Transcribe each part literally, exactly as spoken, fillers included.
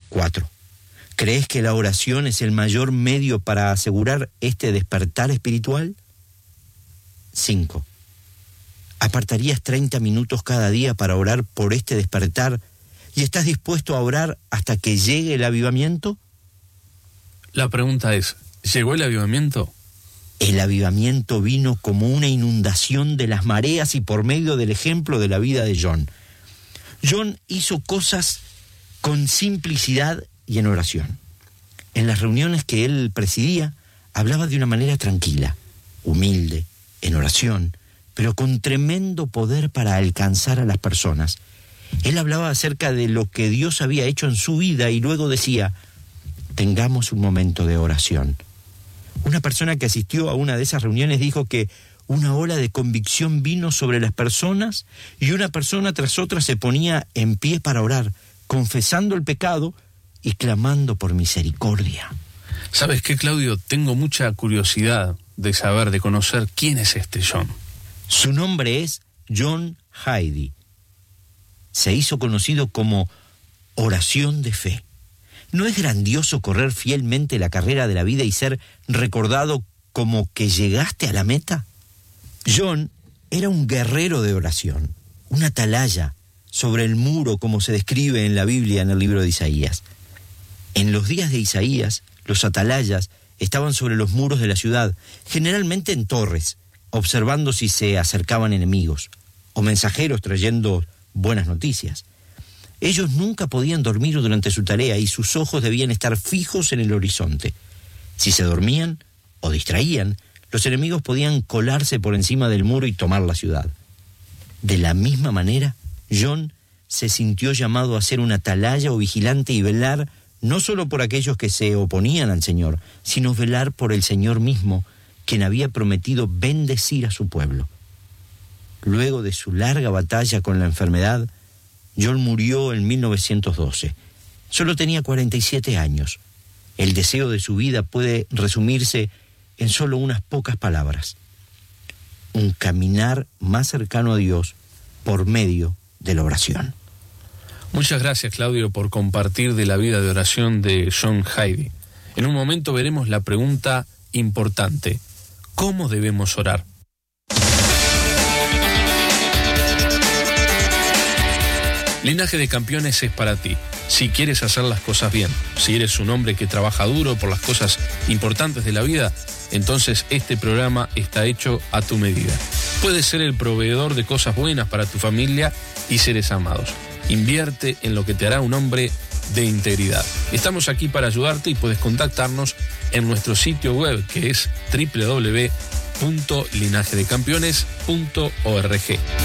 Cuatro. ¿Crees que la oración es el mayor medio para asegurar este despertar espiritual? Cinco. ¿Apartarías treinta minutos cada día para orar por este despertar y estás dispuesto a orar hasta que llegue el avivamiento? La pregunta es, ¿llegó el avivamiento? El avivamiento vino como una inundación de las mareas y por medio del ejemplo de la vida de John. John hizo cosas con simplicidad y en oración. En las reuniones que él presidía, hablaba de una manera tranquila, humilde, en oración, pero con tremendo poder para alcanzar a las personas. Él hablaba acerca de lo que Dios había hecho en su vida y luego decía, tengamos un momento de oración. Una persona que asistió a una de esas reuniones dijo que una ola de convicción vino sobre las personas y una persona tras otra se ponía en pie para orar, confesando el pecado y clamando por misericordia. ¿Sabes qué, Claudio? Tengo mucha curiosidad de saber, de conocer quién es este John. Su nombre es John Heidi. Se hizo conocido como oración de fe. ¿No es grandioso correr fielmente la carrera de la vida y ser recordado como que llegaste a la meta? John era un guerrero de oración, una atalaya sobre el muro como se describe en la Biblia en el libro de Isaías. En los días de Isaías, los atalayas estaban sobre los muros de la ciudad, generalmente en torres, observando si se acercaban enemigos o mensajeros trayendo buenas noticias. Ellos nunca podían dormir durante su tarea y sus ojos debían estar fijos en el horizonte. Si se dormían o distraían, los enemigos podían colarse por encima del muro y tomar la ciudad. De la misma manera, John se sintió llamado a ser un atalaya o vigilante y velar no solo por aquellos que se oponían al Señor, sino velar por el Señor mismo, quien había prometido bendecir a su pueblo. Luego de su larga batalla con la enfermedad, John murió en mil novecientos doce. Solo tenía cuarenta y siete años. El deseo de su vida puede resumirse en solo unas pocas palabras. Un caminar más cercano a Dios por medio de la oración. Muchas gracias, Claudio, por compartir de la vida de oración de John Heidi. En un momento veremos la pregunta importante: ¿cómo debemos orar? Linaje de Campeones es para ti. Si quieres hacer las cosas bien, si eres un hombre que trabaja duro por las cosas importantes de la vida, entonces este programa está hecho a tu medida. Puedes ser el proveedor de cosas buenas para tu familia y seres amados. Invierte en lo que te hará un hombre de integridad. Estamos aquí para ayudarte y puedes contactarnos en nuestro sitio web, que es doble u doble u doble u punto linaje de campeones punto org.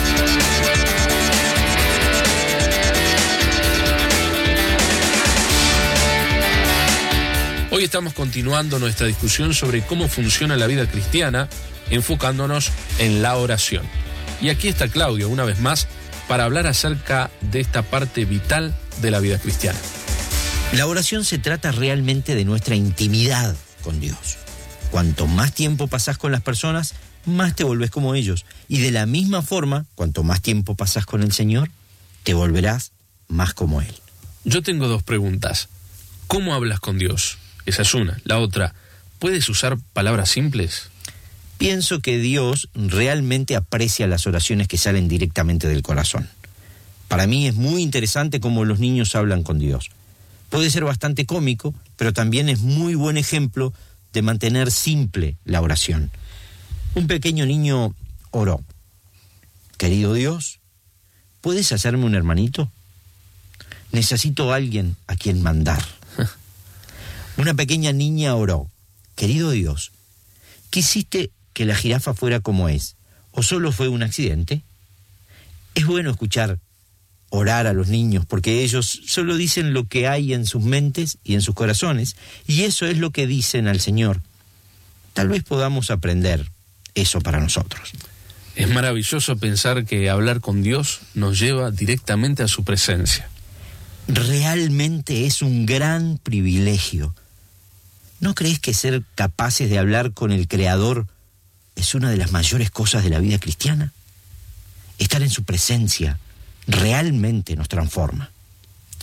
Hoy estamos continuando nuestra discusión sobre cómo funciona la vida cristiana, enfocándonos en la oración. Y aquí está Claudio, una vez más, para hablar acerca de esta parte vital de la vida cristiana. La oración se trata realmente de nuestra intimidad con Dios. Cuanto más tiempo pasás con las personas, más te volvés como ellos. Y de la misma forma, cuanto más tiempo pasás con el Señor, te volverás más como Él. Yo tengo dos preguntas. ¿Cómo hablas con Dios? Esa es una. La otra, ¿puedes usar palabras simples? Pienso que Dios realmente aprecia las oraciones que salen directamente del corazón. Para mí es muy interesante cómo los niños hablan con Dios. Puede ser bastante cómico, pero también es muy buen ejemplo de mantener simple la oración. Un pequeño niño oró: querido Dios, ¿puedes hacerme un hermanito? Necesito a alguien a quien mandar. Una pequeña niña oró: querido Dios, ¿quisiste que la jirafa fuera como es, o solo fue un accidente? Es bueno escuchar orar a los niños, porque ellos solo dicen lo que hay en sus mentes y en sus corazones, y eso es lo que dicen al Señor. Tal vez podamos aprender eso para nosotros. Es maravilloso pensar que hablar con Dios nos lleva directamente a su presencia. Realmente es un gran privilegio. ¿No crees que ser capaces de hablar con el Creador es una de las mayores cosas de la vida cristiana? Estar en su presencia realmente nos transforma.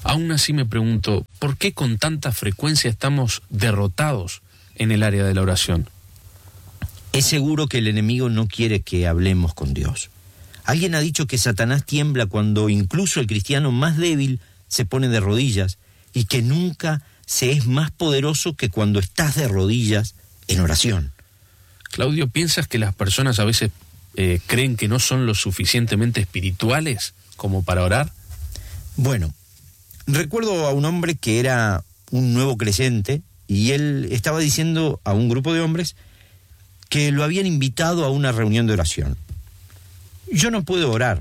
Aún así me pregunto, ¿por qué con tanta frecuencia estamos derrotados en el área de la oración? Es seguro que el enemigo no quiere que hablemos con Dios. Alguien ha dicho que Satanás tiembla cuando incluso el cristiano más débil se pone de rodillas y que nunca se es más poderoso que cuando estás de rodillas en oración. Claudio, ¿piensas que las personas a veces eh, creen que no son lo suficientemente espirituales como para orar? Bueno, recuerdo a un hombre que era un nuevo creyente y él estaba diciendo a un grupo de hombres que lo habían invitado a una reunión de oración. Yo no puedo orar.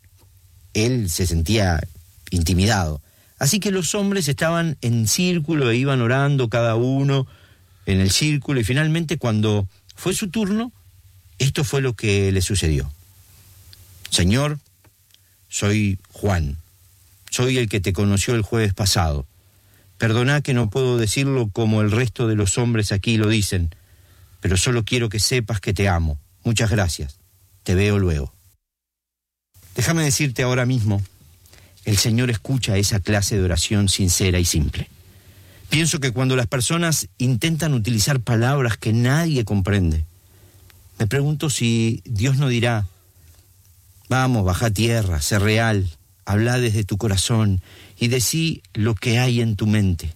Él se sentía intimidado. Así que los hombres estaban en círculo e iban orando cada uno en el círculo y finalmente cuando fue su turno, esto fue lo que le sucedió. Señor, soy Juan. Soy el que te conoció el jueves pasado. Perdona que no puedo decirlo como el resto de los hombres aquí lo dicen, pero solo quiero que sepas que te amo. Muchas gracias. Te veo luego. Déjame decirte ahora mismo, el Señor escucha esa clase de oración sincera y simple. Pienso que cuando las personas intentan utilizar palabras que nadie comprende, me pregunto si Dios no dirá, vamos, baja a tierra, sé real, habla desde tu corazón y decí lo que hay en tu mente.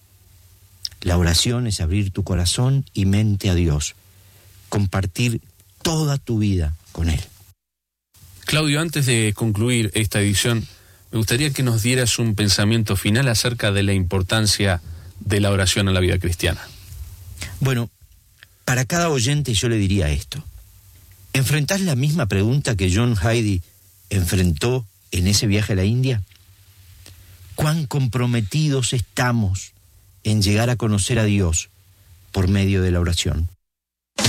La oración es abrir tu corazón y mente a Dios, compartir toda tu vida con Él. Claudio, antes de concluir esta edición, me gustaría que nos dieras un pensamiento final acerca de la importancia de la oración a la vida cristiana. Bueno, para cada oyente yo le diría esto. ¿Enfrentás la misma pregunta que John Heidi enfrentó en ese viaje a la India? ¿Cuán comprometidos estamos en llegar a conocer a Dios por medio de la oración?